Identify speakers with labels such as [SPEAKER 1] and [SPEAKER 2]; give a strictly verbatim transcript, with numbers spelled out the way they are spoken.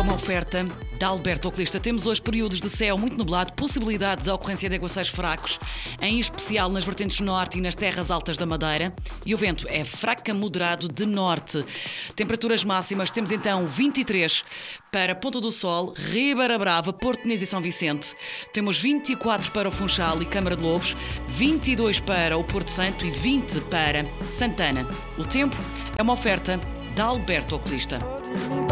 [SPEAKER 1] uma oferta da Alberto Oculista. Temos hoje períodos de céu muito nublado, possibilidade de ocorrência de aguaceiros fracos, em especial nas vertentes norte e nas terras altas da Madeira. E o vento é fraco a moderado de norte. Temperaturas máximas, temos então vinte e três para Ponta do Sol, Ribeira Brava, Porto Inês e São Vicente. Temos vinte e quatro para o Funchal e Câmara de Lobos, vinte e dois para o Porto Santo e vinte para Santana. O tempo é uma oferta da Alberto Oculista.